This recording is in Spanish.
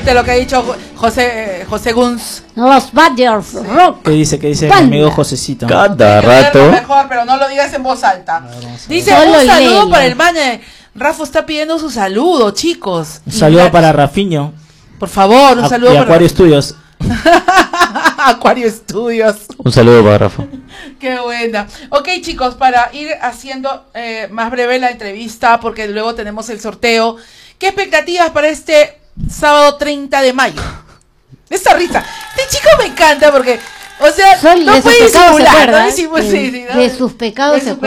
fuerte lo que ha dicho José Guns. Los Badgers Rock. ¿Qué dice mi amigo Josecito? Cada rato. Mejor, pero no lo digas en voz alta. Dice Solo un saludo léelo. para el Mañe. Rafa está pidiendo su saludo, chicos. Un saludo para Rafiño. Por favor, un saludo y para Acuario Studios. Acuario Studios. Un saludo para Rafa. Qué buena. Ok, chicos, para ir haciendo más breve la entrevista, porque luego tenemos el sorteo. ¿Qué expectativas para este sábado 30 de mayo? Esa risa. Este chico me encanta porque, o sea, Sol, no de sus puede pecados se disimular. acuerda, No disimula, sí, de sus pecados se